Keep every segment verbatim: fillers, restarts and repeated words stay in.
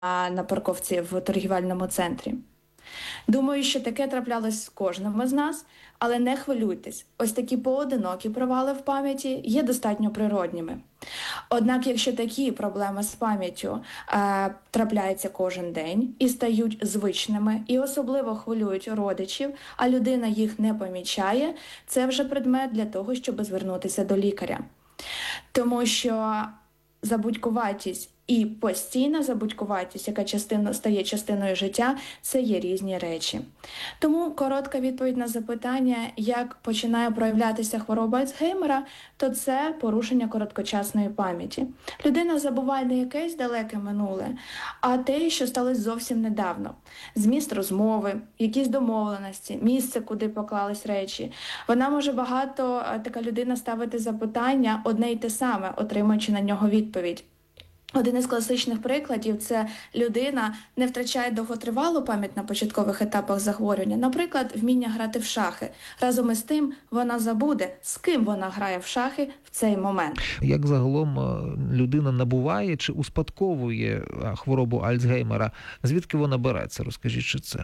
на парковці в торгівельному центрі. Думаю, що таке траплялось з кожним з нас, але не хвилюйтесь, ось такі поодинокі провали в пам'яті є достатньо природніми. Однак, якщо такі проблеми з пам'яттю е, трапляються кожен день і стають звичними, і особливо хвилюють родичів, а людина їх не помічає, це вже предмет для того, щоб звернутися до лікаря. Тому що забудькуватість і постійна забудькуватість, яка частина, стає частиною життя, це є різні речі. Тому коротка відповідь на запитання, як починає проявлятися хвороба Альцгеймера, то це порушення короткочасної пам'яті. Людина забуває не якесь далеке минуле, а те, що сталося зовсім недавно. Зміст розмови, якісь домовленості, місце, куди поклались речі. Вона може багато, така людина, ставити запитання одне й те саме, отримуючи на нього відповідь. Один із класичних прикладів – це людина не втрачає довготривалу пам'ять на початкових етапах захворювання, наприклад, вміння грати в шахи. Разом із тим вона забуде, з ким вона грає в шахи в цей момент. Як загалом людина набуває чи успадковує хворобу Альцгеймера? Звідки вона береться? Розкажіть, що це?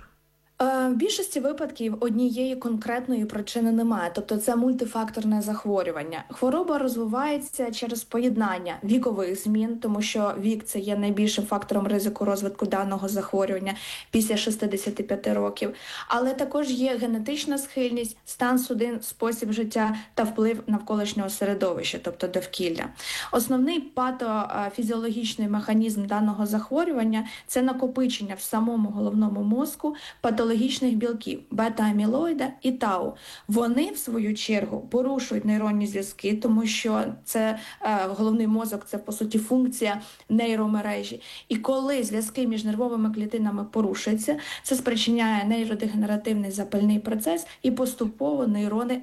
В більшості випадків однієї конкретної причини немає, тобто це мультифакторне захворювання. Хвороба розвивається через поєднання вікових змін, тому що вік – це є найбільшим фактором ризику розвитку даного захворювання після шістдесяти п'яти років, але також є генетична схильність, стан судин, спосіб життя та вплив навколишнього середовища, тобто довкілля. Основний патофізіологічний механізм даного захворювання – це накопичення в самому головному мозку патологічних логічних білків – бета-амілоїда і тау. Вони, в свою чергу, порушують нейронні зв'язки, тому що це е, головний мозок – це, по суті, функція нейромережі. І коли зв'язки між нервовими клітинами порушуються, це спричиняє нейродегенеративний запальний процес і поступово нейрони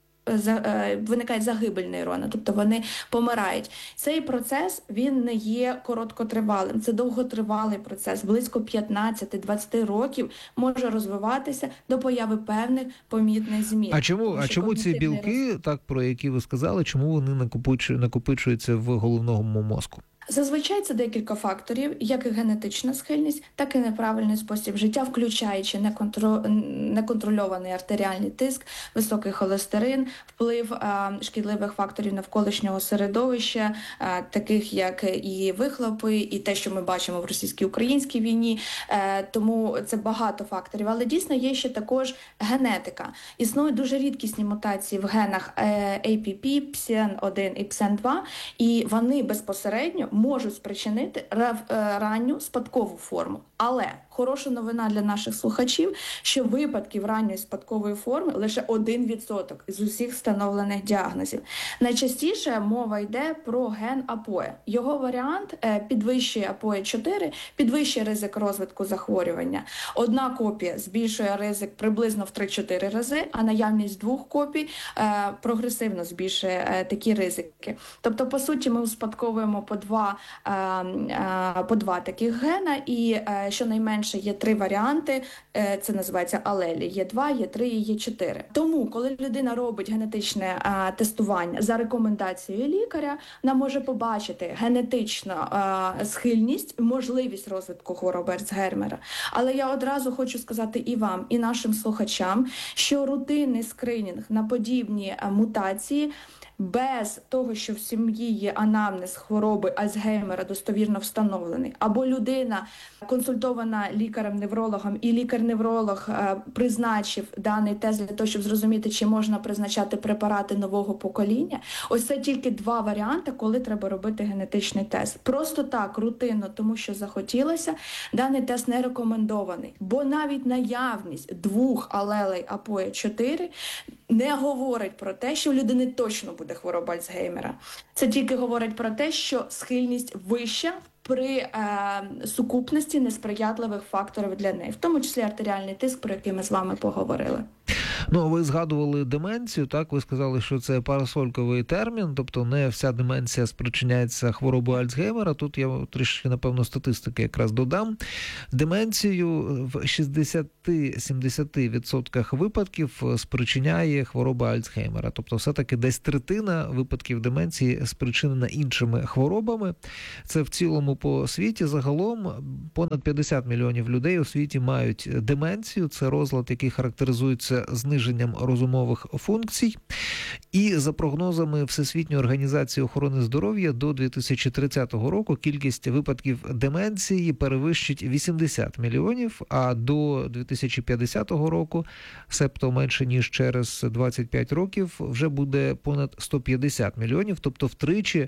виникає загибель нейрона, тобто вони помирають. Цей процес, він не є короткотривалим, це довготривалий процес, близько п'ятнадцяти-двадцяти років може розвиватися до появи певних помітних змін. А чому, а чому ці білки, роз... так, про які ви сказали, чому вони накопичуються, накопичуються в головному мозку? Зазвичай це декілька факторів, як і генетична схильність, так і неправильний спосіб життя, включаючи неконтро... неконтрольований артеріальний тиск, високий холестерин, вплив а, шкідливих факторів навколишнього середовища, а, таких як і вихлопи, і те, що ми бачимо в російсько-українській війні. А, тому це багато факторів. Але дійсно є ще також генетика. Існують дуже рідкісні мутації в генах ей пі пі, пі сі ен один і пі сі ен два, і вони безпосередньо можуть спричинити ранню спадкову форму. Але хороша новина для наших слухачів, що випадків ранньої спадкової форми лише один відсоток з усіх встановлених діагнозів. Найчастіше мова йде про ген АПОЕ. Його варіант підвищує АПОЕ чотири, підвищує ризик розвитку захворювання. Одна копія збільшує ризик приблизно в три-чотири рази, а наявність двох копій прогресивно збільшує такі ризики. Тобто, по суті, ми успадковуємо по два, по два таких гена, і щонайменше є три варіанти, це називається алелі. Є два, є три і є чотири. Тому, коли людина робить генетичне а, тестування за рекомендацією лікаря, вона може побачити генетичну а, схильність, можливість розвитку хвороби Альцгеймера. Але я одразу хочу сказати і вам, і нашим слухачам, що рутинний скринінг на подібні а, мутації без того, що в сім'ї є анамнез хвороби Альцгеймера достовірно встановлений, або людина консультована лікарем-неврологом, і лікар-невролог е, призначив даний тест для того, щоб зрозуміти, чи можна призначати препарати нового покоління, ось це тільки два варіанти, коли треба робити генетичний тест. Просто так, рутинно, тому що захотілося, даний тест не рекомендований, бо навіть наявність двох алелей АПОЕ чотири не говорить про те, що у людини точно буде хвороба Альцгеймера. Це тільки говорить про те, що схильність вища при е, сукупності несприятливих факторів для неї, в тому числі артеріальний тиск, про який ми з вами поговорили. Ну, ви згадували деменцію, так? Ви сказали, що це парасольковий термін, тобто не вся деменція спричиняється хворобою Альцгеймера. Тут я трішки, напевно, статистики якраз додам. Деменцію в шістдесят-сімдесят відсотках випадків спричиняє хвороба Альцгеймера. Тобто все-таки десь третина випадків деменції спричинена іншими хворобами. Це в цілому по світі. Загалом понад п'ятдесят мільйонів людей у світі мають деменцію. Це розлад, який характеризується зниженням розумових функцій. І за прогнозами Всесвітньої організації охорони здоров'я до дві тисячі тридцятого року кількість випадків деменції перевищить вісімдесят мільйонів, а до дві тисячі п'ятдесятого року, себто менше ніж через двадцять п'ять років, вже буде понад сто п'ятдесят мільйонів, тобто втричі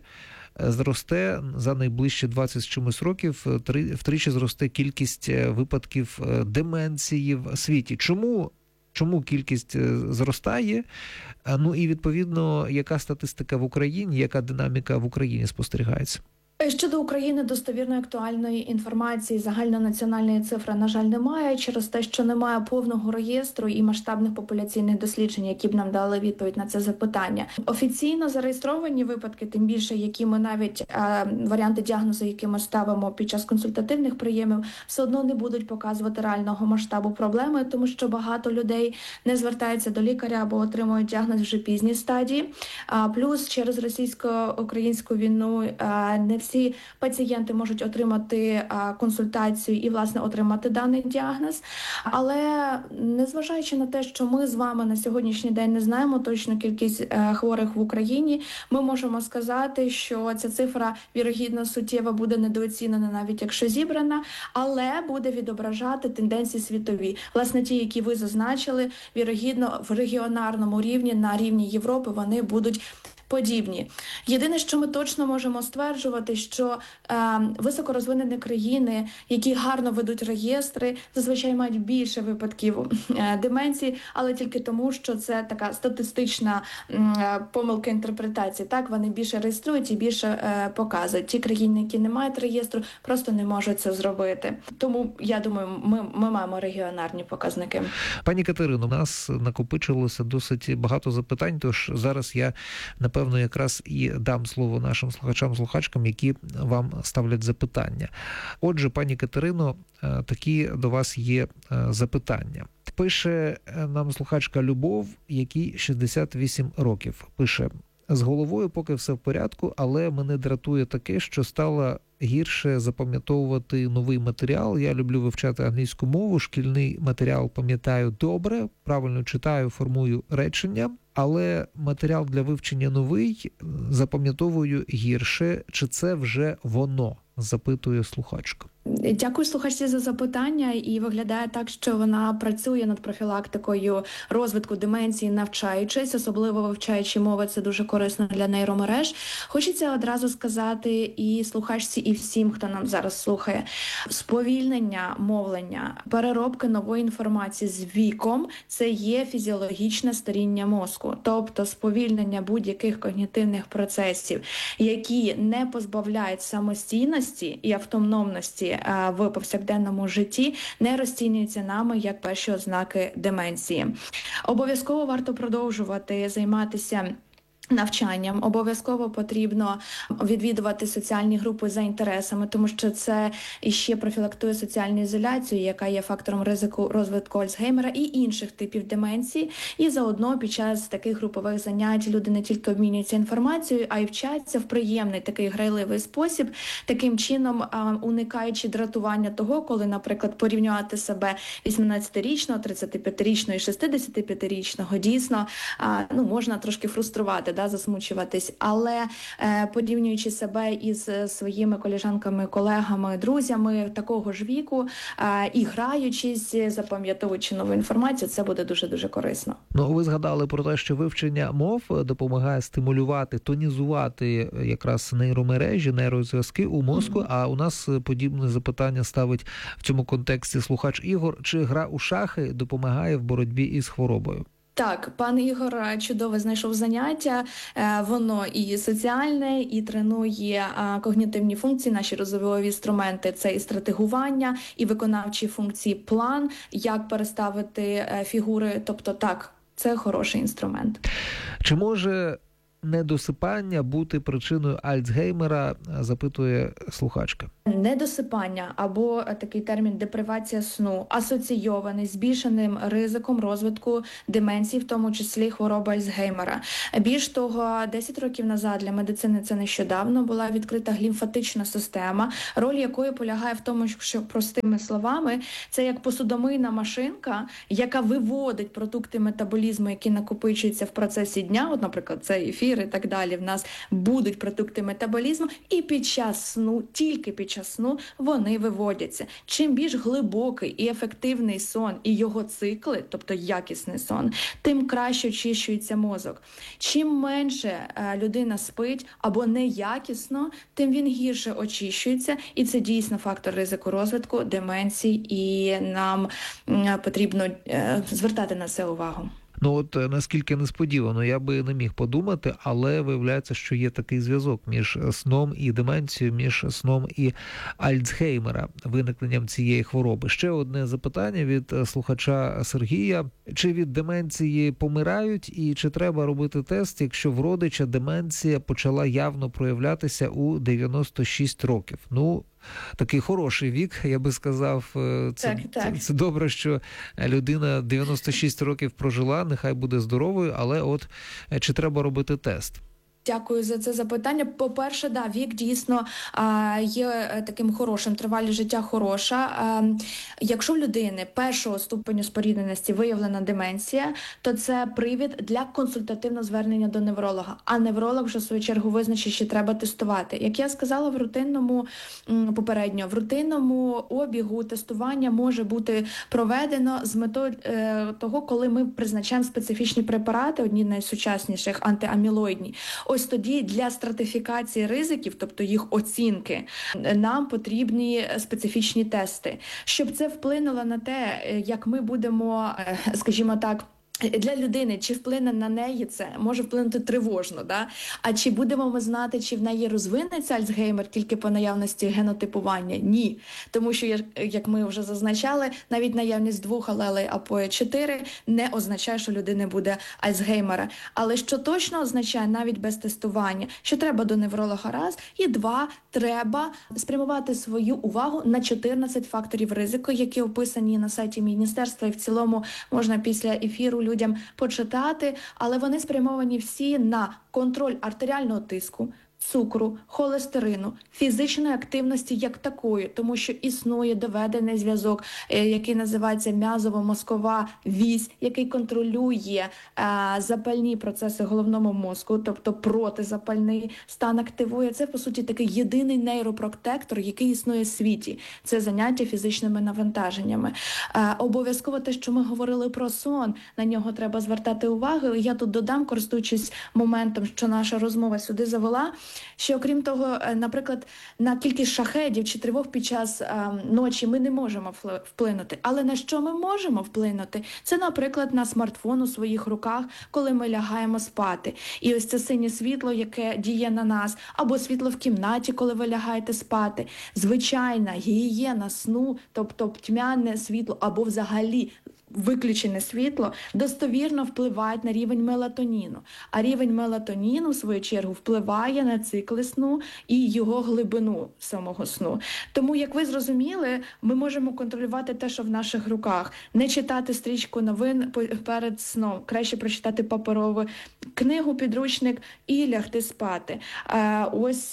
зросте за найближчі двадцять з чимось років, втричі зросте кількість випадків деменції в світі. Чому? Чому кількість зростає? Ну і, відповідно, яка статистика в Україні, яка динаміка в Україні спостерігається? Щодо України достовірної актуальної інформації, загальнонаціональної цифри, на жаль, немає, через те, що немає повного реєстру і масштабних популяційних досліджень, які б нам дали відповідь на це запитання. Офіційно зареєстровані випадки, тим більше, які ми навіть е, варіанти діагнозу, які ми ставимо під час консультативних прийомів, все одно не будуть показувати реального масштабу проблеми, тому що багато людей не звертаються до лікаря або отримують діагноз вже пізній стадії. А плюс через російсько-українську війну е, не всі Ці пацієнти можуть отримати а, консультацію і, власне, отримати даний діагноз. Але незважаючи на те, що ми з вами на сьогоднішній день не знаємо точну кількість е, хворих в Україні, ми можемо сказати, що ця цифра, вірогідно, суттєво буде недооцінена, навіть якщо зібрана, але буде відображати тенденції світові. Власне, ті, які ви зазначили, вірогідно, в регіонарному рівні, на рівні Європи, вони будуть подібні. Єдине, що ми точно можемо стверджувати, що е, високорозвинені країни, які гарно ведуть реєстри, зазвичай мають більше випадків е, деменції, але тільки тому, що це така статистична е, помилка інтерпретації. Так, вони більше реєструють і більше е, показують. Ті країни, які не мають реєстру, просто не можуть це зробити. Тому, я думаю, ми, ми маємо регіонарні показники. Пані Катерино, у нас накопичилося досить багато запитань, тож зараз я, напевно, Певно, якраз і дам слово нашим слухачам-слухачкам, які вам ставлять запитання. Отже, пані Катерино, такі до вас є запитання. Пише нам слухачка Любов, якій шістдесят вісім років. Пише: з головою поки все в порядку, але мене дратує таке, що стало гірше запам'ятовувати новий матеріал. Я люблю вивчати англійську мову, шкільний матеріал пам'ятаю добре, правильно читаю, формую речення, але матеріал для вивчення новий запам'ятовую гірше. Чи це вже воно? Запитує слухачка. Дякую слухачці за запитання. І виглядає так, що вона працює над профілактикою розвитку деменції, навчаючись, особливо вивчаючи мови, це дуже корисно для нейромереж. Хочеться одразу сказати і слухачці, і всім, хто нам зараз слухає. Сповільнення мовлення, переробки нової інформації з віком – це є фізіологічне старіння мозку. Тобто сповільнення будь-яких когнітивних процесів, які не позбавляють самостійності і автономності в повсякденному житті, не розцінюються нами як перші ознаки деменції. Обов'язково варто продовжувати займатися навчанням, обов'язково потрібно відвідувати соціальні групи за інтересами, тому що це іще профілактує соціальну ізоляцію, яка є фактором ризику розвитку Альцгеймера і інших типів деменції. І заодно під час таких групових занять люди не тільки обмінюються інформацією, а й вчаться в приємний такий грайливий спосіб, таким чином уникаючи дратування того, коли, наприклад, порівнювати себе вісімнадцятирічного, тридцятип'ятирічного і шістдесятип'ятирічного, дійсно, ну, можна трошки фруструвати, засмучуватись, але е, порівнюючи себе із своїми колежанками, колегами, друзями такого ж віку е, і граючись, запам'ятовуючи нову інформацію, це буде дуже-дуже корисно. Ну, ви згадали про те, що вивчення мов допомагає стимулювати, тонізувати якраз нейромережі, нейрозв'язки у мозку, mm-hmm. а у нас подібне запитання ставить в цьому контексті слухач Ігор: чи гра у шахи допомагає в боротьбі із хворобою? Так, пан Ігор чудово знайшов заняття, воно і соціальне, і тренує когнітивні функції, наші розумові інструменти, це і стратегування, і виконавчі функції, план, як переставити фігури, тобто так, це хороший інструмент. Чи може недосипання бути причиною Альцгеймера, запитує слухачка. Недосипання або такий термін депривація сну асоційований з збільшеним ризиком розвитку деменції, в тому числі хвороби Альцгеймера. Більш того, десять років назад, для медицини це нещодавно, була відкрита глімфатична система, роль якої полягає в тому, що простими словами, це як посудомийна машинка, яка виводить продукти метаболізму, які накопичуються в процесі дня, от, наприклад, це ефір і так далі, в нас будуть продукти метаболізму, і під час сну, тільки під час сну вони виводяться. Чим більш глибокий і ефективний сон і його цикли, тобто якісний сон, тим краще очищується мозок. Чим менше людина спить або неякісно, тим він гірше очищується, і це дійсно фактор ризику розвитку деменції, і нам потрібно звертати на це увагу. Ну от наскільки несподівано, я би не міг подумати, але виявляється, що є такий зв'язок між сном і деменцією, між сном і Альцгеймера, виникненням цієї хвороби. Ще одне запитання від слухача Сергія. Чи від деменції помирають і чи треба робити тест, якщо в родича деменція почала явно проявлятися у дев'яносто шість років? Ну, такий хороший вік, я би сказав. Це, так, так. це, це добре, що людина дев'яносто шість років прожила, нехай буде здоровою, але от чи треба робити тест? Дякую за це запитання. По-перше, да, вік дійсно є таким хорошим, тривалість життя хороша. Якщо в людини першого ступеню спорідненості виявлена деменція, то це привід для консультативного звернення до невролога. А невролог вже в свою чергу визначить, що треба тестувати. Як я сказала, в рутинному попередньо, в рутинному обігу тестування може бути проведено з метою того, коли ми призначаємо специфічні препарати, одні з найсучасніших антиамілоїдні. Ось тоді для стратифікації ризиків, тобто їх оцінки, нам потрібні специфічні тести. Щоб це вплинуло на те, як ми будемо, скажімо так, для людини, чи вплине на неї це, може вплинути тривожно, да? А чи будемо ми знати, чи в неї розвинеться Альцгеймер тільки по наявності генотипування? Ні. Тому що, як ми вже зазначали, навіть наявність двох алелей ей пі о чотири не означає, що людини буде Альцгеймера. Але що точно означає, навіть без тестування, що треба до невролога раз, і два, треба спрямувати свою увагу на чотирнадцять факторів ризику, які описані на сайті міністерства, і в цілому можна після ефіру людям почитати, але вони спрямовані всі на контроль артеріального тиску, цукру, холестерину, фізичної активності як такої, тому що існує доведений зв'язок, який називається м'язово-мозкова вісь, який контролює е, запальні процеси головного мозку, тобто протизапальний стан активує. Це, по суті, такий єдиний нейропротектор, який існує в світі. Це заняття фізичними навантаженнями. Е, обов'язково те, що ми говорили про сон, на нього треба звертати увагу. Я тут додам, користуючись моментом, що наша розмова сюди завела, що, окрім того, наприклад, на кількість шахедів чи тривог під час а, ночі ми не можемо вплинути. Але на що ми можемо вплинути? Це, наприклад, на смартфон у своїх руках, коли ми лягаємо спати. І ось це синє світло, яке діє на нас, або світло в кімнаті, коли ви лягаєте спати. Звичайна гігієна сну, тобто тьмяне світло, або взагалі виключене світло, достовірно впливають на рівень мелатоніну. А рівень мелатоніну, в свою чергу, впливає на цикли сну і його глибину самого сну. Тому, як ви зрозуміли, ми можемо контролювати те, що в наших руках. Не читати стрічку новин перед сном. Краще прочитати паперову книгу, підручник і лягти спати. А ось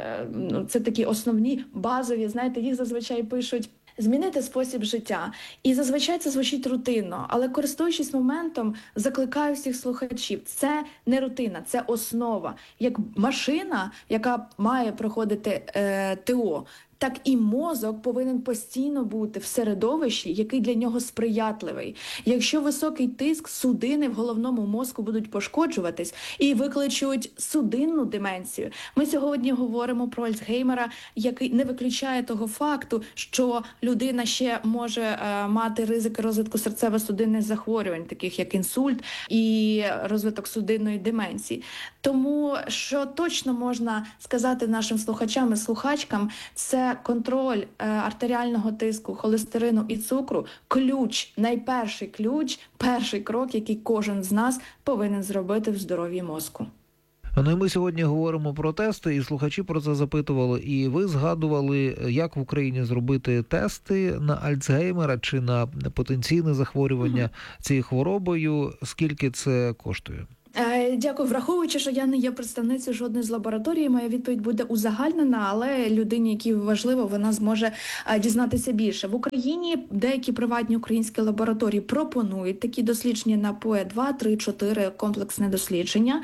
це такі основні, базові, знаєте, їх зазвичай пишуть змінити спосіб життя. І зазвичай це звучить рутинно, але користуючись моментом, закликаю всіх слухачів. Це не рутина, це основа. Як машина, яка має проходити е, ТО, так і мозок повинен постійно бути в середовищі, який для нього сприятливий. Якщо високий тиск, судини в головному мозку будуть пошкоджуватись і викличуть судинну деменцію. Ми сьогодні говоримо про Альцгеймера, який не виключає того факту, що людина ще може е, мати ризик розвитку серцево-судинних захворювань, таких як інсульт і розвиток судинної деменції. Тому, що точно можна сказати нашим слухачам і слухачкам, це це контроль е, артеріального тиску, холестерину і цукру, ключ, найперший ключ, перший крок, який кожен з нас повинен зробити в здоров'ї мозку. Ну і ми сьогодні говоримо про тести, і слухачі про це запитували. І ви згадували, як в Україні зробити тести на Альцгеймера чи на потенційне захворювання mm-hmm. цією хворобою. Скільки це коштує? Дякую. Враховуючи, що я не є представницею жодної з лабораторій, моя відповідь буде узагальнена, але людині, якій важливо, вона зможе дізнатися більше. В Україні деякі приватні українські лабораторії пропонують такі дослідження на ПОЕ два, три, чотири, комплексне дослідження,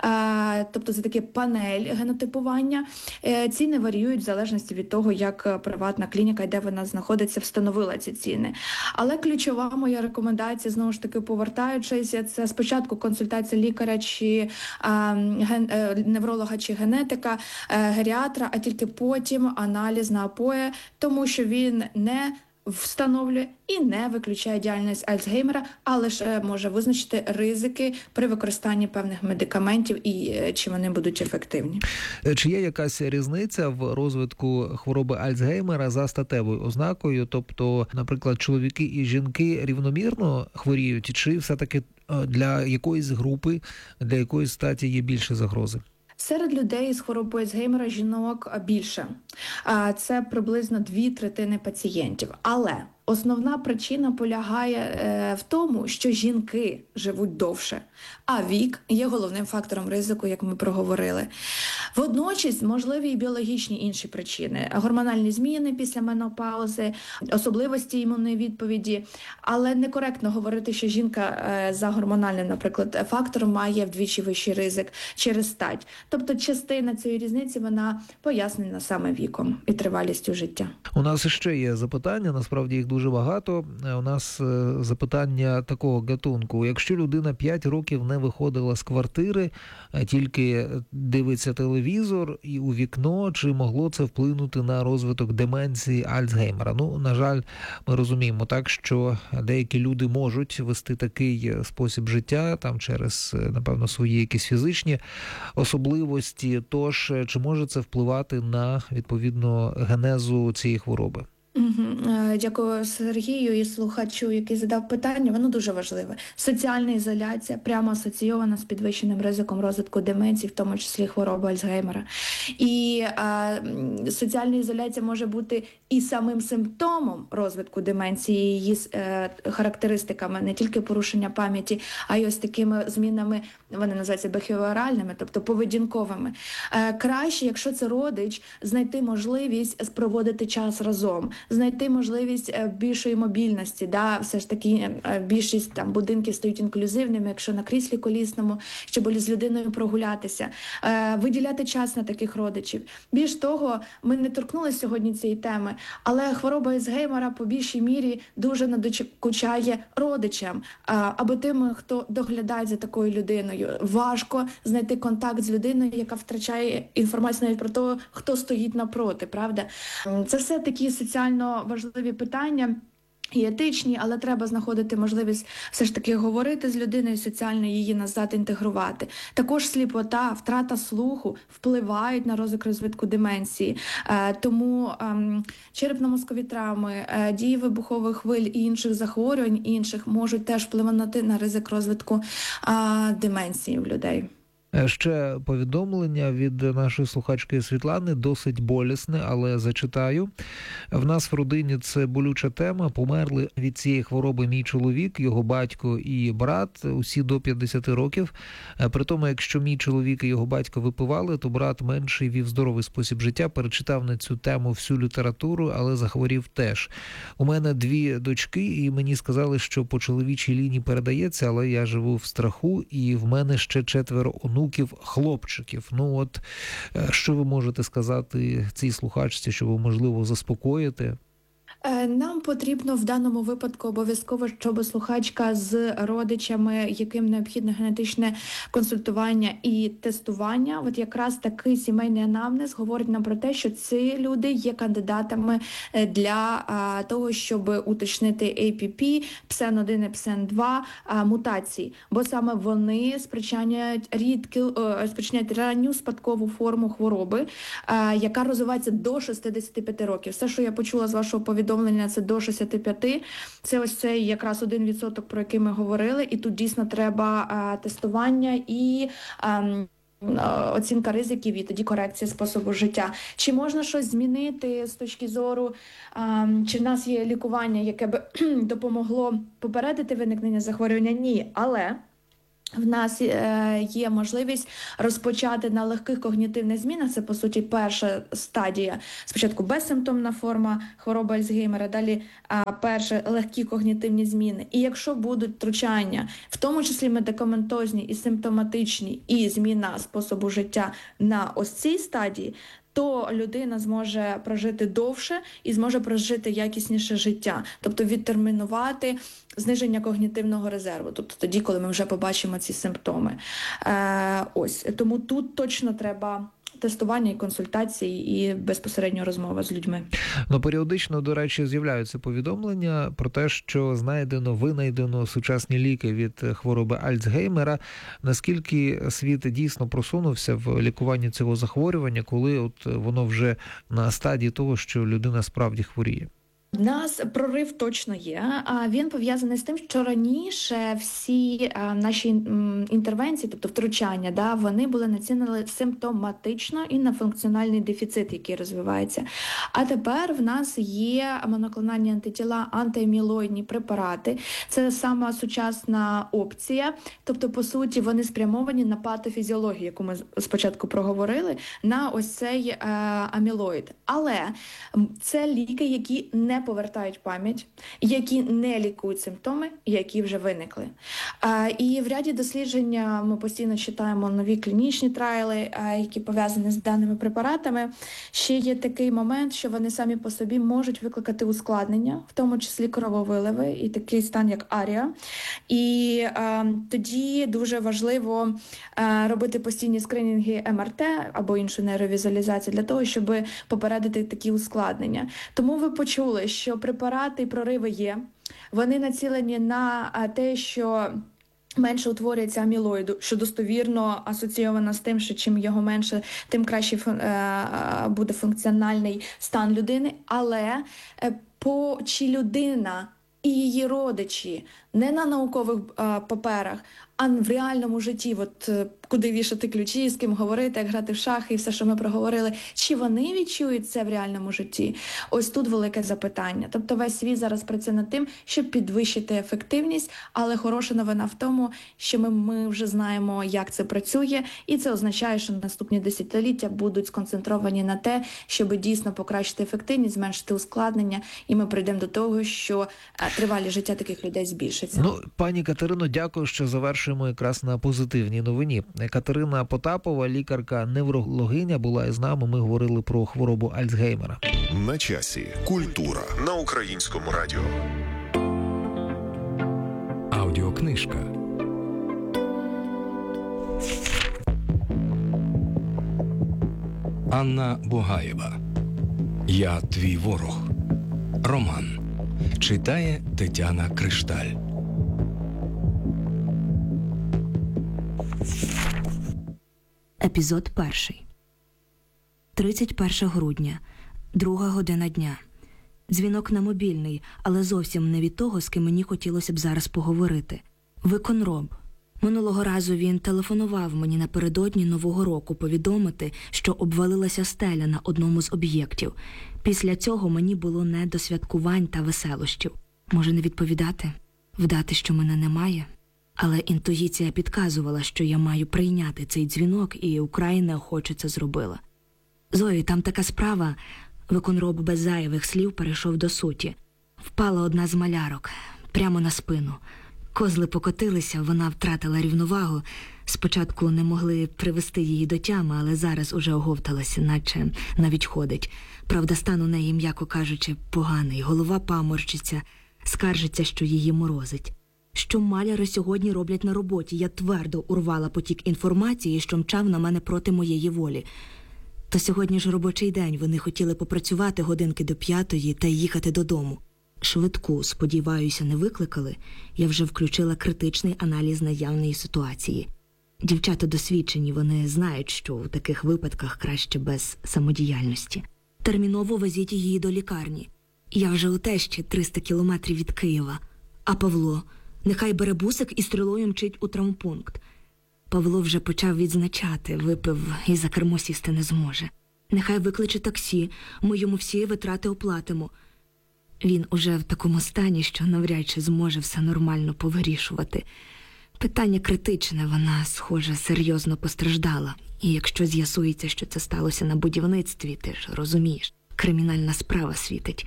тобто це таке панель генотипування. Ціни варіюють в залежності від того, як приватна клініка, де вона знаходиться, встановила ці ціни. Але ключова моя рекомендація, знову ж таки, повертаючись, це спочатку консультація лікаря, лікаря, чи а, ген, невролога, чи генетика, а, геріатра, а тільки потім аналіз на АПОЕ, тому що він не встановлює і не виключає діяльність Альцгеймера, а лише може визначити ризики при використанні певних медикаментів і чи вони будуть ефективні. Чи є якась різниця в розвитку хвороби Альцгеймера за статевою ознакою? Тобто, наприклад, чоловіки і жінки рівномірно хворіють, чи все-таки для якоїсь групи, для якоїсь статі є більше загрози? Серед людей з хворобою Альцгеймера жінок більше. Це приблизно дві третини пацієнтів. Але основна причина полягає в тому, що жінки живуть довше, а вік є головним фактором ризику, як ми проговорили. Водночас можливі і біологічні інші причини. Гормональні зміни після менопаузи, особливості імунної відповіді. Але некоректно говорити, що жінка за гормональним, наприклад, фактором має вдвічі вищий ризик через стать. Тобто частина цієї різниці, вона пояснена саме віком і тривалістю життя. У нас ще є запитання, насправді їх дуже багато. У нас запитання такого гатунку. Якщо людина п'ять років не виходила з квартири, тільки дивиться телевізор і у вікно, чи могло це вплинути на розвиток деменції Альцгеймера? Ну, на жаль, ми розуміємо так, що деякі люди можуть вести такий спосіб життя, там через, напевно, свої якісь фізичні особливості. Тож, чи може це впливати на, відповідно, генезу цієї хвороби? Дякую Сергію і слухачу, який задав питання. Воно дуже важливе. Соціальна ізоляція прямо асоційована з підвищеним ризиком розвитку деменції, в тому числі хвороби Альцгеймера. І а, соціальна ізоляція може бути і самим симптомом розвитку деменції, її е, характеристиками, не тільки порушення пам'яті, а й ось такими змінами, вони називаються бехевіоральними, тобто поведінковими. Е, краще, якщо це родич, знайти можливість проводити час разом, знайти можливість більшої мобільності. Да? Все ж таки більшість там будинків стають інклюзивними, якщо на кріслі колісному, щоб з людиною прогулятися. Е, виділяти час на таких родичів. Більш того, ми не торкнулися сьогодні цієї теми, але хвороба Альцгеймера по більшій мірі дуже надокучає родичам, е, або тим, хто доглядає за такою людиною. Важко знайти контакт з людиною, яка втрачає інформацію навіть про те, хто стоїть напроти, правда? Це все такі соціально важливі питання і етичні, але треба знаходити можливість все ж таки говорити з людиною, соціально її назад інтегрувати. Також сліпота, втрата слуху впливають на розвиток розвитку деменції. Е, тому е, черепно-мозкові травми, е, дії вибухових хвиль і інших захворювань інших можуть теж впливати на ризик розвитку е, деменції в людей. Ще повідомлення від нашої слухачки Світлани, досить болісне, але зачитаю. В нас в родині це болюча тема. Померли від цієї хвороби мій чоловік, його батько і брат, усі до п'ятдесят років. При тому, якщо мій чоловік і його батько випивали, то брат менший вів здоровий спосіб життя, перечитав на цю тему всю літературу, але захворів теж. У мене дві дочки, і мені сказали, що по чоловічій лінії передається, але я живу в страху, і в мене ще четверо онуків, хлопчиків. Ну от, що ви можете сказати цій слухачці, щоб, можливо, заспокоїти? Нам потрібно в даному випадку обов'язково, щоб слухачка з родичами, яким необхідне генетичне консультування і тестування, от якраз такий сімейний анамнез говорить нам про те, що ці люди є кандидатами для а, того, щоб уточнити ей пі пі, пі ес ен один і пі ес ен два а, мутації, бо саме вони спричиняють рідку, о, спричиняють ранню спадкову форму хвороби, а, яка розвивається до шістдесят п'ять років. Все, що я почула з вашого повідомлення, це до шістдесят п'ять. Це ось цей якраз один відсоток, про який ми говорили. І тут дійсно треба а, тестування і а, оцінка ризиків і тоді корекція способу життя. Чи можна щось змінити з точки зору, а, чи в нас є лікування, яке б допомогло попередити виникнення захворювання? Ні, але в нас є можливість розпочати на легких когнітивних змінах, це, по суті, перша стадія. Спочатку безсимптомна форма хвороби Альцгеймера, далі а, перші легкі когнітивні зміни. І якщо будуть втручання, в тому числі медикаментозні і симптоматичні, і зміна способу життя на ось цій стадії, то людина зможе прожити довше і зможе прожити якісніше життя. Тобто відтермінувати зниження когнітивного резерву. Тобто тоді, коли ми вже побачимо ці симптоми. Е, ось. Тому тут точно треба тестування і консультації, і безпосередньо розмова з людьми. Ну, періодично, до речі, з'являються повідомлення про те, що знайдено, винайдено сучасні ліки від хвороби Альцгеймера. Наскільки світ дійсно просунувся в лікуванні цього захворювання, коли от воно вже на стадії того, що людина справді хворіє? У нас прорив точно є, а він пов'язаний з тим, що раніше всі а, наші м, інтервенції, тобто втручання, да, вони були націлені симптоматично і на функціональний дефіцит, який розвивається. А тепер в нас є моноклональні антитіла, антиамілоїдні препарати. Це сама сучасна опція, тобто, по суті, вони спрямовані на патофізіологію, яку ми спочатку проговорили, на ось цей е, амілоїд. Але це ліки, які не повертають пам'ять, які не лікують симптоми, які вже виникли. А, і в ряді досліджень ми постійно читаємо нові клінічні трайли, а, які пов'язані з даними препаратами. Ще є такий момент, що вони самі по собі можуть викликати ускладнення, в тому числі крововиливи і такий стан, як арія. І а, тоді дуже важливо а, робити постійні скринінги ем ар те або іншу нейровізуалізацію для того, щоб попередити такі ускладнення. Тому ви почули, що препарати і прориви є. Вони націлені на те, що менше утворюється амілоїду, що достовірно асоційовано з тим, що чим його менше, тим краще буде функціональний стан людини. Але по чи людина і її родичі не на наукових а, паперах, а в реальному житті, от куди вішати ключі, з ким говорити, як грати в шахи і все, що ми проговорили, чи вони відчують це в реальному житті? Ось тут велике запитання. Тобто весь світ зараз працює над тим, щоб підвищити ефективність, але хороша новина в тому, що ми, ми вже знаємо, як це працює, і це означає, що наступні десятиліття будуть сконцентровані на те, щоб дійсно покращити ефективність, зменшити ускладнення, і ми прийдемо до того, що тривалість життя таких людей збільшиться. Ну, пані Катерино, дякую, що завершуємо якраз на позитивній новині. Катерина Потапова, лікарка-неврологиня, була із нами. Ми говорили про хворобу Альцгеймера. На часі. Культура на Українському радіо. Аудіокнижка. Анна Бугаєва. Я твій ворог. Роман. Читає Тетяна Кришталь. Епізод перший. тридцять перше грудня. Друга година дня. Дзвінок на мобільний, але зовсім не від того, з ким мені хотілося б зараз поговорити. Виконроб. Минулого разу він телефонував мені напередодні Нового року повідомити, що обвалилася стеля на одному з об'єктів. Після цього мені було не до святкувань та веселощів. Може, не відповідати? Вдати, що мене немає? Але інтуїція підказувала, що я маю прийняти цей дзвінок, і украй неохоче це зробила. «Зої, там така справа...» Виконроб без зайвих слів перейшов до суті. Впала одна з малярок. Прямо на спину. Козли покотилися, вона втратила рівновагу. Спочатку не могли привести її до тями, але зараз уже оговталася, наче навіть ходить. Правда, стан у неї, м'яко кажучи, поганий. Голова паморчиться, скаржиться, що її морозить. Що маляри сьогодні роблять на роботі? Я твердо урвала потік інформації, що мчав на мене проти моєї волі. Та сьогодні ж робочий день, вони хотіли попрацювати годинки до п'ятої та їхати додому. Швидку, сподіваюся, не викликали. Я вже включила критичний аналіз наявної ситуації. Дівчата досвідчені, вони знають, що у таких випадках краще без самодіяльності. Терміново везіть її до лікарні. Я вже у тещі триста кілометрів від Києва. А Павло? Нехай бере бусик і стрілою мчить у травмпункт. Павло вже почав відзначати, випив і за кермо сісти не зможе. Нехай викличе таксі, ми йому всі витрати оплатимо. Він уже в такому стані, що навряд чи зможе все нормально повирішувати. Питання критичне, вона, схоже, серйозно постраждала. І якщо з'ясується, що це сталося на будівництві, ти ж розумієш, кримінальна справа світить.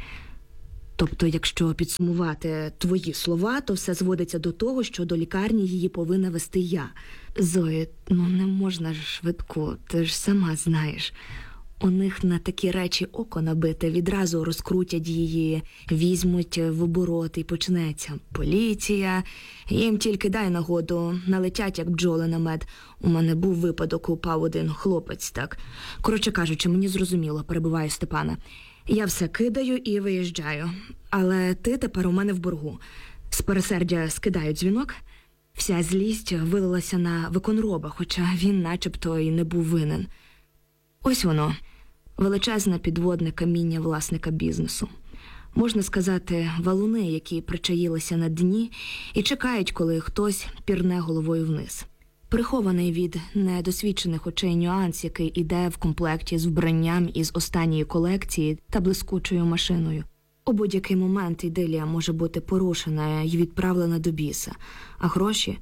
Тобто, якщо підсумувати твої слова, то все зводиться до того, що до лікарні її повинна вести я. Зої, ну не можна ж швидко, ти ж сама знаєш. У них на такі речі око набите, відразу розкрутять її, візьмуть в оборот і почнеться. Поліція, їм тільки дай нагоду, налетять як бджоли на мед. У мене був випадок, упав один хлопець, так. Коротше кажучи, мені зрозуміло, перебиваю Степана. Я все кидаю і виїжджаю. Але ти тепер у мене в боргу. З пересердя скидаю дзвінок. Вся злість вилилася на виконроба, хоча він начебто і не був винен. Ось воно. Величезне підводне каміння власника бізнесу. Можна сказати, валуни, які причаїлися на дні і чекають, коли хтось пірне головою вниз. Прихований від недосвідчених очей нюанс, який іде в комплекті з вбранням із останньої колекції та блискучою машиною. У будь-який момент ідилія може бути порушена і відправлена до біса. А гроші?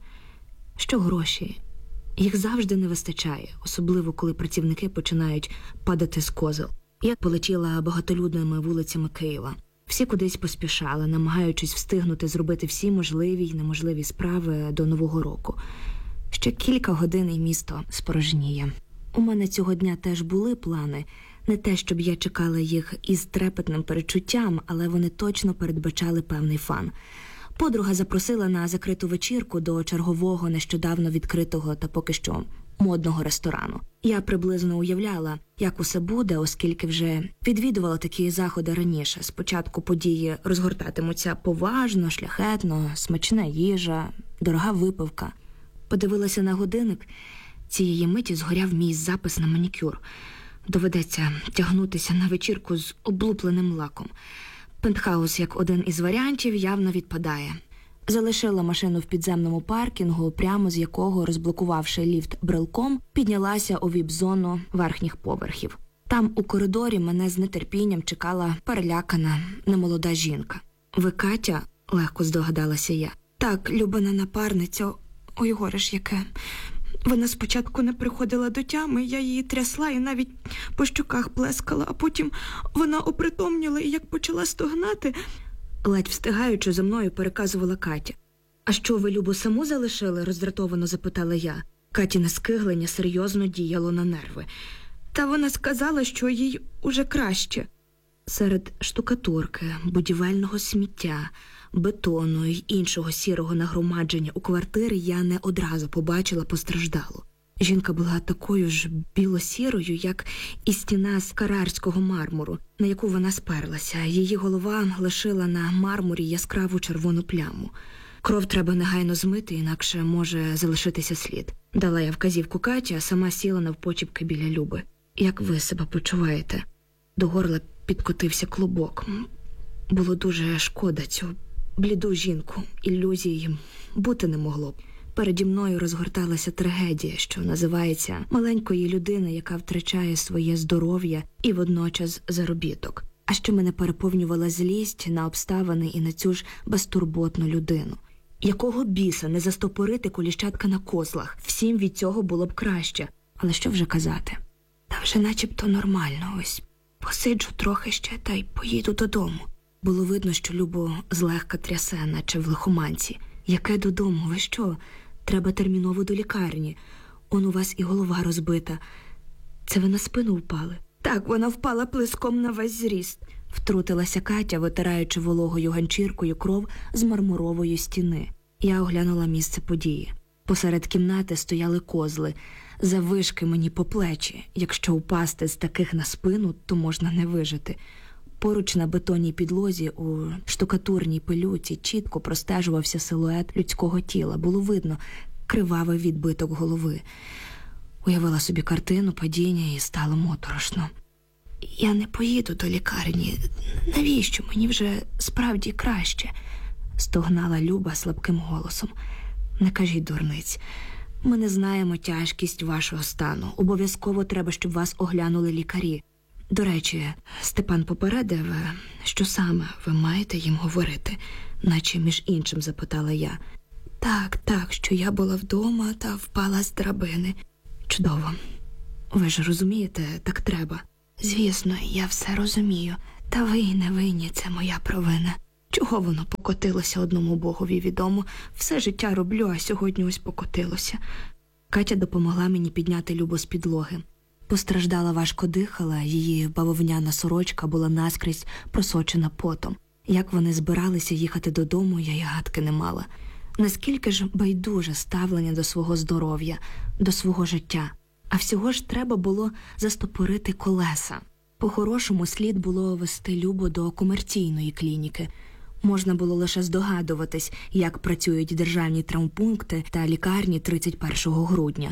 Що гроші? Їх завжди не вистачає, особливо коли працівники починають падати з козел. Я полетіла багатолюдними вулицями Києва. Всі кудись поспішали, намагаючись встигнути зробити всі можливі й неможливі справи до Нового року. Ще кілька годин і місто спорожніє. У мене цього дня теж були плани. Не те, щоб я чекала їх із трепетним перечуттям, але вони точно передбачали певний фан. Подруга запросила на закриту вечірку до чергового нещодавно відкритого та поки що модного ресторану. Я приблизно уявляла, як усе буде, оскільки вже відвідувала такі заходи раніше. Спочатку події розгортатимуться поважно, шляхетно, смачна їжа, дорога випивка. Подивилася на годинник. Цієї миті згоряв мій запис на манікюр. Доведеться тягнутися на вечірку з облупленим лаком. Пентхаус, як один із варіантів, явно відпадає. Залишила машину в підземному паркінгу, прямо з якого, розблокувавши ліфт брелком, піднялася у віп-зону верхніх поверхів. Там у коридорі мене з нетерпінням чекала перелякана немолода жінка. «Ви Катя?» – легко здогадалася я. «Так, любина напарниця. Ой, горе ж яке. Вона спочатку не приходила до тями, я її трясла і навіть по щоках плескала, а потім вона опритомніла і як почала стогнати...» Ледь встигаючи, за мною переказувала Катя. «А що, ви Любу саму залишили?» – роздратовано запитала я. Катіне скиглення серйозно діяло на нерви. «Та вона сказала, що їй уже краще». Серед штукатурки, будівельного сміття, бетону й іншого сірого нагромадження у квартирі я не одразу побачила постраждалу. Жінка була такою ж білосірою, як і стіна з карарського мармуру, на яку вона сперлася. Її голова лишила на мармурі яскраву червону пляму. «Кров треба негайно змити, інакше може залишитися слід», – дала я вказівку Каті, а сама сіла навпочіпки біля Люби. «Як ви себе почуваєте?» До горла підкотився клубок. Було дуже шкода цю бліду жінку. Ілюзії бути не могло б. Переді мною розгорталася трагедія, що називається маленької людини, яка втрачає своє здоров'я і водночас заробіток. А що мене переповнювала злість на обставини і на цю ж безтурботну людину. Якого біса не застопорити коліщатка на козлах? Всім від цього було б краще. Але що вже казати? Та вже начебто нормально, ось посиджу трохи ще та й поїду додому. Було видно, що Любу злегка трясе, наче в лихоманці. Яке додому? Ви що? Треба терміново до лікарні. Он у вас і голова розбита. Це ви на спину впали? Так, вона впала плеском на весь зріст. Втрутилася Катя, витираючи вологою ганчіркою кров з мармурової стіни. Я оглянула місце події. Посеред кімнати стояли козли. Заввишки мені по плечі. Якщо упасти з таких на спину, то можна не вижити. Поруч на бетонній підлозі у штукатурній пилюці чітко простежувався силует людського тіла. Було видно кривавий відбиток голови. Уявила собі картину падіння і стало моторошно. Я не поїду до лікарні. Навіщо? Мені вже справді краще. Стогнала Люба слабким голосом. Не кажіть дурниць. Ми не знаємо тяжкість вашого стану. Обов'язково треба, щоб вас оглянули лікарі. До речі, Степан попередив, що саме ви маєте їм говорити, наче між іншим запитала я. Так, так, що я була вдома та впала з драбини. Чудово. Ви ж розумієте, так треба. Звісно, я все розумію. Та ви й не винні, це моя провина. Чого воно покотилося одному богові відомо? Все життя роблю, а сьогодні ось покотилося. Катя допомогла мені підняти Любу з підлоги. Постраждала, важко дихала, її бавовняна сорочка була наскрізь просочена потом. Як вони збиралися їхати додому, я й гадки не мала. Наскільки ж байдуже ставлення до свого здоров'я, до свого життя. А всього ж треба було застопорити колеса. По-хорошому слід було вести Любу до комерційної клініки. Можна було лише здогадуватись, як працюють державні травмпункти та лікарні тридцять першого грудня.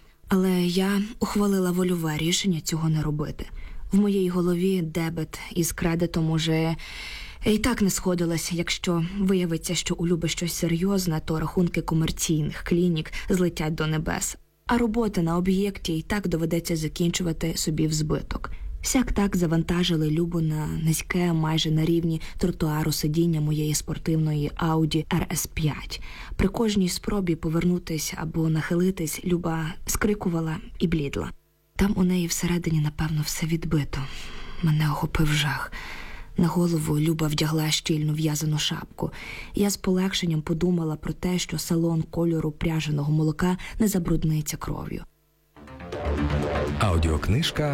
Але я ухвалила вольове рішення цього не робити. В моїй голові дебет із кредитом уже і так не сходилося. Якщо виявиться, що у Люби щось серйозне, то рахунки комерційних клінік злетять до небес. А роботи на об'єкті і так доведеться закінчувати собі в збиток. Сяк-так завантажили Любу на низьке, майже на рівні тротуару сидіння моєї спортивної Audi ар ес п'ять. При кожній спробі повернутись або нахилитись, Люба скрикувала і блідла. Там у неї всередині, напевно, все відбито. Мене охопив жах. На голову Люба вдягла щільну в'язану шапку. Я з полегшенням подумала про те, що салон кольору пряженого молока не забрудниться кров'ю. Аудіокнижка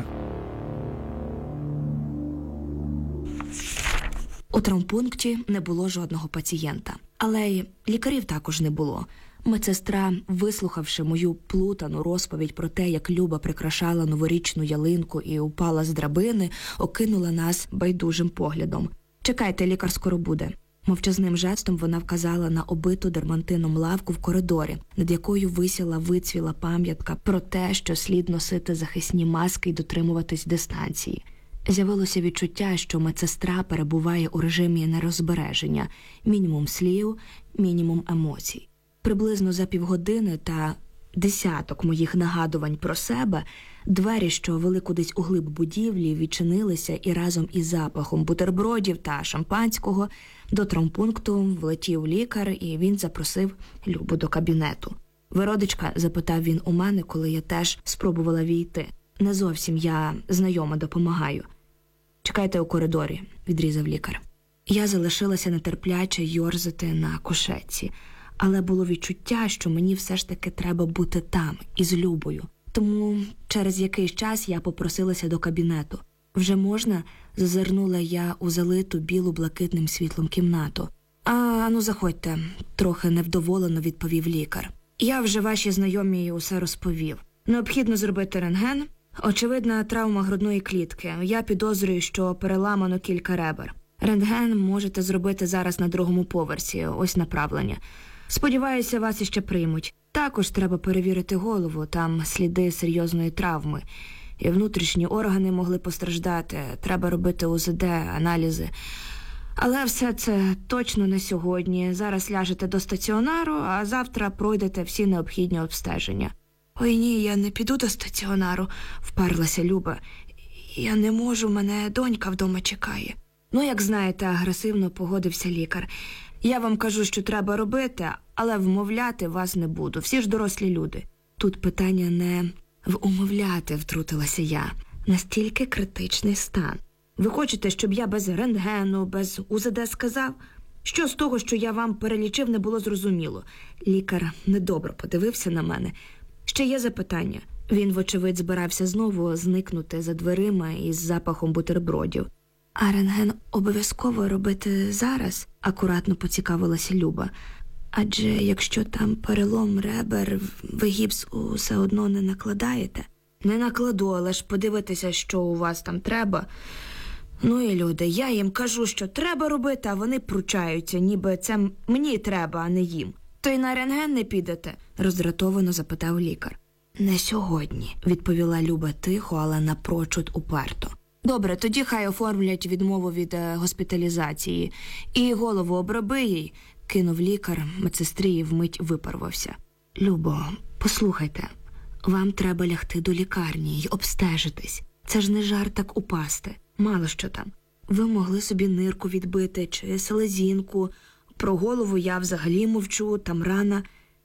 У травмпункті не було жодного пацієнта. Але й лікарів також не було. Медсестра, вислухавши мою плутану розповідь про те, як Люба прикрашала новорічну ялинку і упала з драбини, окинула нас байдужим поглядом. «Чекайте, лікар скоро буде». Мовчазним жестом вона вказала на обиту дермантином лавку в коридорі, над якою висіла вицвіла пам'ятка про те, що слід носити захисні маски й дотримуватись дистанції. З'явилося відчуття, що медсестра перебуває у режимі нерозбереження. Мінімум слів, мінімум емоцій. Приблизно за півгодини та десяток моїх нагадувань про себе, двері, що вели кудись у глиб будівлі, відчинилися і разом із запахом бутербродів та шампанського до травмпункту влетів лікар, і він запросив Любу до кабінету. «Ви родичка?» – запитав він у мене, коли я теж спробувала війти. «Не зовсім, я знайома, допомагаю». «Чекайте у коридорі», – відрізав лікар. Я залишилася нетерпляче йорзати на кушетці. Але було відчуття, що мені все ж таки треба бути там, із Любою. Тому через якийсь час я попросилася до кабінету. «Вже можна?» – зазирнула я у залиту біло-блакитним світлом кімнату. «А, ну заходьте», – трохи невдоволено відповів лікар. «Я вже вашій знайомій усе розповів. Необхідно зробити рентген. Очевидна травма грудної клітки. Я підозрюю, що переламано кілька ребер. Рентген можете зробити зараз на другому поверсі, ось направлення. Сподіваюся, вас іще приймуть. Також треба перевірити голову, там сліди серйозної травми. І внутрішні органи могли постраждати, треба робити у зе де, аналізи. Але все це точно не сьогодні. Зараз ляжете до стаціонару, а завтра пройдете всі необхідні обстеження». «Ой ні, я не піду до стаціонару», – вперлася Люба. «Я не можу, мене донька вдома чекає». «Ну, як знаєте», – агресивно погодився лікар. «Я вам кажу, що треба робити, але вмовляти вас не буду. Всі ж дорослі люди». Тут питання не в умовляти, втрутилася я. Настільки критичний стан. «Ви хочете, щоб я без рентгену, без у зе де сказав?» Що з того, що я вам перелічив, не було зрозуміло? Лікар недобре подивився на мене. Ще є запитання. Він, вочевидь, збирався знову зникнути за дверима із запахом бутербродів. А рентген обов'язково робити зараз? Акуратно поцікавилася Люба. Адже якщо там перелом ребер, ви гіпс усе одно не накладаєте? Не накладу, але ж подивитися, що у вас там треба. Ну і люди, я їм кажу, що треба робити, а вони пручаються, ніби це мені треба, а не їм. То й на рентген не підете? Роздратовано запитав лікар. Не сьогодні, відповіла Люба тихо, але напрочуд уперто. Добре, тоді хай оформлять відмову від е, госпіталізації. І голову оброби їй, кинув лікар, медсестрі і вмить випарвався. Любо, послухайте, вам треба лягти до лікарні й обстежитись. Це ж не жарт так упасти. Мало що там. Ви могли собі нирку відбити чи селезінку. Про голову я взагалі мовчу, там рана.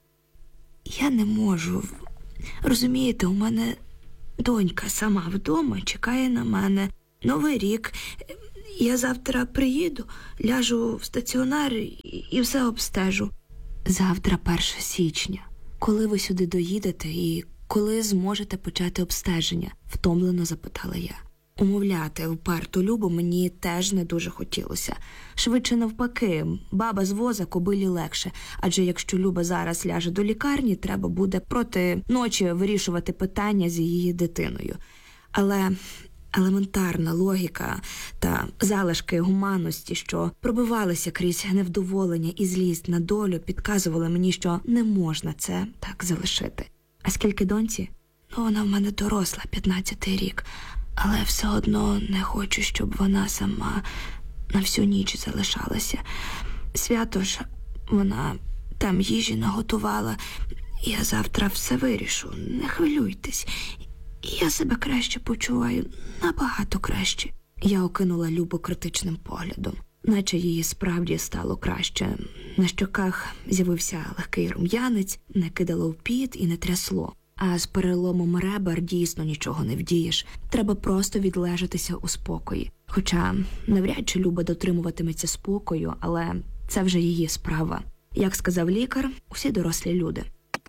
Я не можу. Розумієте, у мене донька сама вдома чекає на мене. Новий рік. Я завтра приїду, ляжу в стаціонар і все обстежу. Завтра перше січня. Коли ви сюди доїдете і коли зможете почати обстеження? Втомлено запитала я. Умовляти вперту Любу мені теж не дуже хотілося. Швидше навпаки, баба з воза кобилі легше, адже якщо Люба зараз ляже до лікарні, треба буде проти ночі вирішувати питання з її дитиною. Але елементарна логіка та залишки гуманності, що пробивалися крізь невдоволення і злість на долю, підказували мені, що не можна це так залишити. А скільки доньці? Ну, вона в мене доросла, п'ятнадцятий рік. Але все одно не хочу, щоб вона сама на всю ніч залишалася. Свято ж вона там їжі наготувала. Я завтра все вирішу, не хвилюйтесь. Я себе краще почуваю, набагато краще. Я окинула Любу критичним поглядом, наче її справді стало краще. На щоках з'явився легкий рум'янець, не кидало в піт і не трясло. А з переломом ребер дійсно нічого не вдієш. Треба просто відлежатися у спокої. Хоча навряд чи Люба дотримуватиметься спокою, але це вже її справа. Як сказав лікар, усі дорослі люди.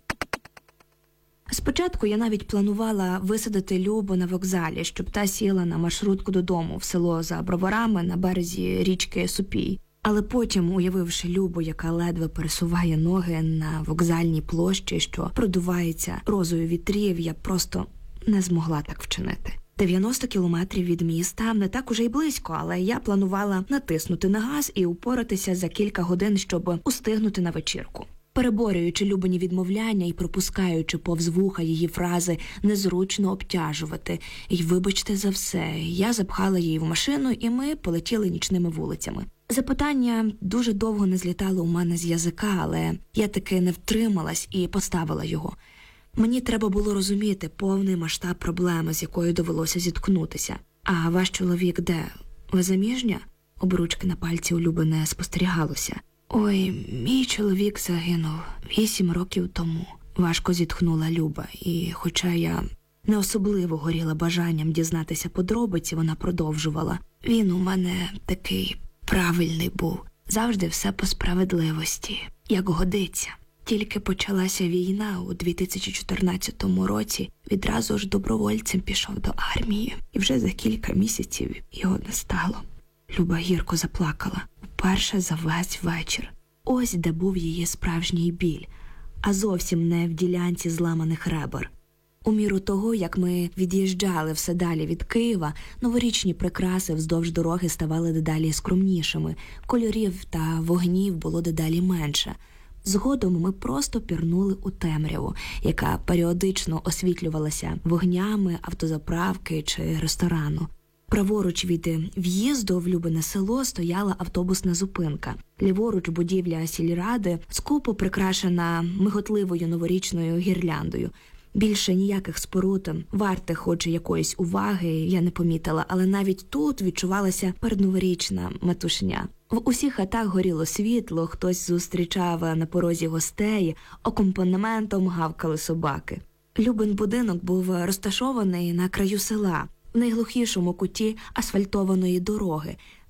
Спочатку я навіть планувала висадити Любу на вокзалі, щоб та сіла на маршрутку додому в село за Броварами на березі річки Супій. Але потім, уявивши Любу, яка ледве пересуває ноги на вокзальній площі, що продувається розою вітрів, я просто не змогла так вчинити. дев'яносто кілометрів від міста не так уже й близько, але я планувала натиснути на газ і упоратися за кілька годин, щоб устигнути на вечірку. Переборюючи Любині відмовляння і пропускаючи повз вуха її фрази «незручно обтяжувати» і «вибачте за все», я запхала її в машину, і ми полетіли нічними вулицями. Запитання дуже довго не злітало у мене з язика, але я таки не втрималась і поставила його. Мені треба було розуміти повний масштаб проблеми, з якою довелося зіткнутися. А ваш чоловік де? Ви заміжня? Обручки на пальці у Люби не спостерігалося. Ой, мій чоловік загинув вісім років тому. Важко зітхнула Люба, і хоча я не особливо горіла бажанням дізнатися подробиці, вона продовжувала. Він у мене такий правильний був. Завжди все по справедливості, як годиться. Тільки почалася війна у дві тисячі чотирнадцятому році, відразу ж добровольцем пішов до армії. І вже за кілька місяців його не стало. Люба гірко заплакала. Вперше за весь вечір. Ось де був її справжній біль, а зовсім не в ділянці зламаних ребер. У міру того, як ми від'їжджали все далі від Києва, новорічні прикраси вздовж дороги ставали дедалі скромнішими, кольорів та вогнів було дедалі менше. Згодом ми просто пірнули у темряву, яка періодично освітлювалася вогнями автозаправки чи ресторану. Праворуч від в'їзду в Любине село стояла автобусна зупинка. Ліворуч будівля сільради, скупо прикрашена миготливою новорічною гірляндою. Більше ніяких споруд, вартих хоч якоїсь уваги, я не помітила, але навіть тут відчувалася передноворічна метушня. В усіх хатах горіло світло, хтось зустрічав на порозі гостей, акомпанементом гавкали собаки. Любин будинок був розташований на краю села, в найглухішому куті асфальтованої дороги.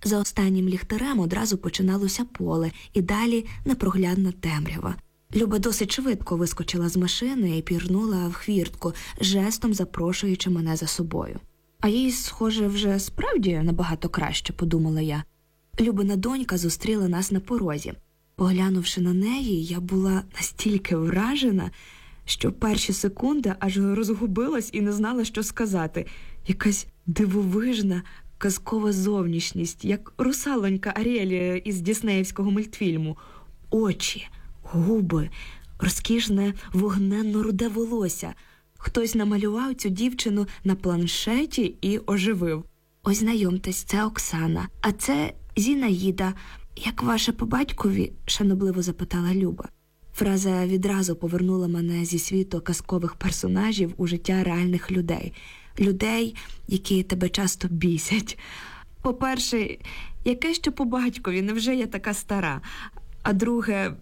За останнім ліхтарем одразу починалося поле і далі непроглядна темрява. Люба досить швидко вискочила з машини і пірнула в хвіртку, жестом запрошуючи мене за собою. А їй, схоже, вже справді набагато краще, подумала я. Любина донька зустріла нас на порозі. Поглянувши на неї, я була настільки вражена, що перші секунди аж розгубилась і не знала, що сказати. Якась дивовижна, казкова зовнішність, як русалонька Аріель із діснеївського мультфільму. Очі, губи, розкішне вогненно-руде волосся. Хтось намалював цю дівчину на планшеті і оживив. Ось знайомтесь, це Оксана, а це Зінаїда. Як ваше по батькові? Шанобливо запитала Люба. Фраза відразу повернула мене зі світу казкових персонажів у життя реальних людей. Людей, які тебе часто бісять. По-перше, яке ще по батькові, невже я така стара? А друге,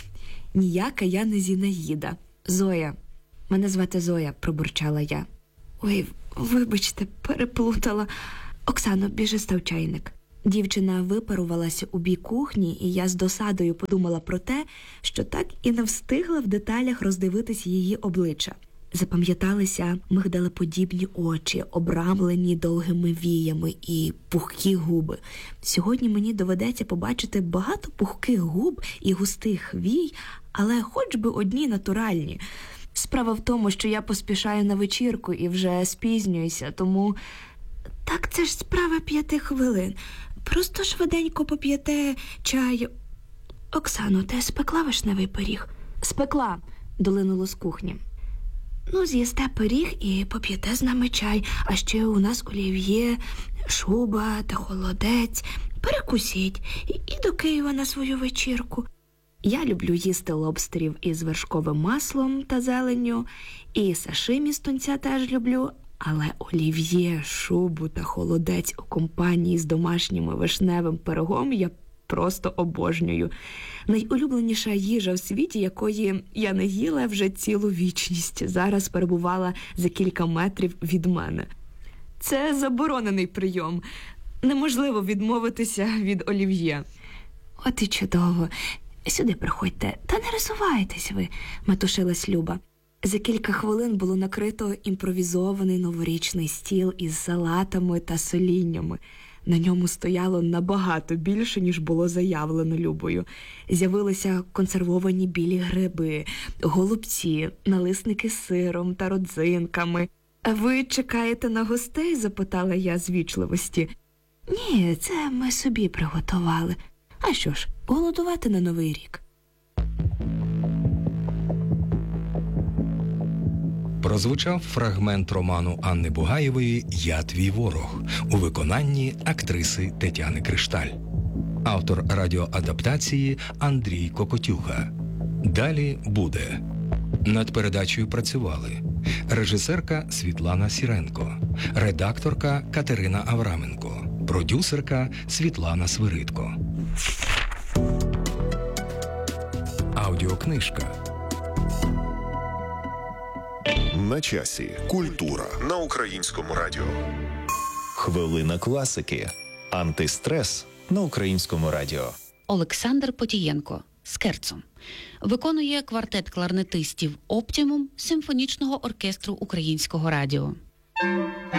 ніяка я не Зінаїда. Зоя. Мене звати Зоя, пробурчала я. Ой, вибачте, переплутала. Оксано, біжи став чайник. Дівчина випарувалася у бік кухні, і я з досадою подумала про те, що так і не встигла в деталях роздивитись її обличчя. Запам'яталися мигдалеподібні очі, обрамлені довгими віями і пухкі губи. Сьогодні мені доведеться побачити багато пухких губ і густих вій, але хоч би одні натуральні. Справа в тому, що я поспішаю на вечірку і вже спізнююся, тому... Так це ж справа п'яти хвилин. Просто швиденько поп'єте чай. Оксано, ти спекла вишневий пиріг? Спекла, долинуло з кухні. Ну, з'їсте пиріг і поп'єте з нами чай. А ще у нас олів'є, шуба та холодець. Перекусіть і до Києва на свою вечірку. Я люблю їсти лобстерів із вершковим маслом та зеленню, і сашимі з тунця теж люблю, але олів'є, шубу та холодець у компанії з домашнім вишневим пирогом я просто обожнюю. Найулюбленіша їжа в світі, якої я не їла вже цілу вічність, зараз перебувала за кілька метрів від мене. Це заборонений прийом. Неможливо відмовитися від олів'є. От і чудово. Сюди приходьте, та не розсувайтесь ви, метушилась Люба. За кілька хвилин було накрито імпровізований новорічний стіл із салатами та соліннями. На ньому стояло набагато більше, ніж було заявлено Любою. З'явилися консервовані білі гриби, голубці, налисники з сиром та родзинками. «А ви чекаєте на гостей?» – запитала я з вічливості. «Ні, це ми собі приготували. А що ж, голодувати на Новий рік». Прозвучав фрагмент роману Анни Бугаєвої «Я твій ворог» у виконанні актриси Тетяни Кришталь. Автор радіоадаптації Андрій Кокотюга. Далі буде. Над передачею працювали режисерка Світлана Сіренко, редакторка Катерина Авраменко, продюсерка Світлана Свиридко. Аудіокнижка. На часі. Культура на Українському радіо. Хвилина класики. Антистрес на Українському радіо. Олександр Потієнко «Скерцо» виконує квартет кларнетистів «Оптімум» Симфонічного оркестру Українського радіо.